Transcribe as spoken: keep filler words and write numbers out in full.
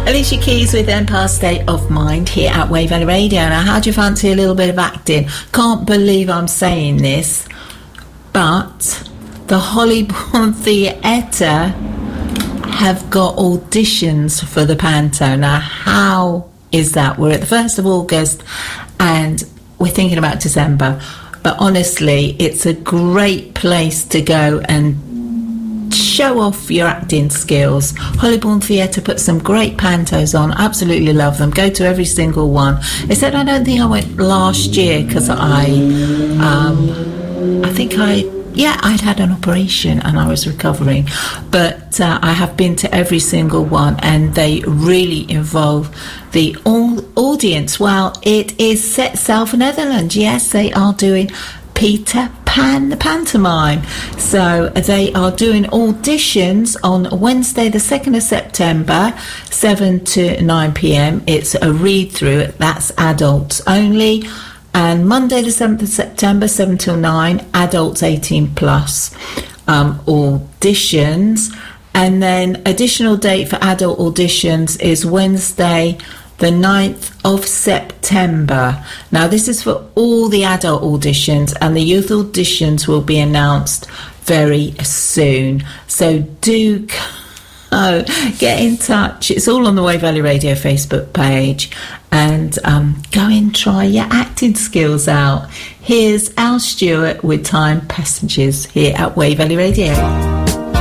Alicia Keys with Empire State of Mind here at Wave Valley Radio. Now, how do you fancy a little bit of acting? Can't believe I'm saying this, but the Hollybourne Theatre have got auditions for the panto. Now, how is that? We're at the first of August and we're thinking about December, but honestly, it's a great place to go and show off your acting skills. Hollybourne Theatre put some great pantos on. Absolutely love them. Go to every single one. Except I don't think I went last year because I, um, I think I, yeah, I'd had an operation and I was recovering. But uh, I have been to every single one, and they really involve the all audience. Well, it is set South Netherlands. Yes, they are doing Peter Pan the pantomime. So they are doing auditions on Wednesday the second of September, seven to nine p.m. It's a read through, that's adults only. And Monday the seventh of September, seven till nine, adults eighteen plus um, auditions. And then additional date for adult auditions is Wednesday the ninth of September. Now, this is for all the adult auditions, and the youth auditions will be announced very soon. So do go, get in touch. It's all on the Wave Valley Radio Facebook page, and um, go and try your acting skills out. Here's Al Stewart with Time Passengers here at Wave Valley Radio.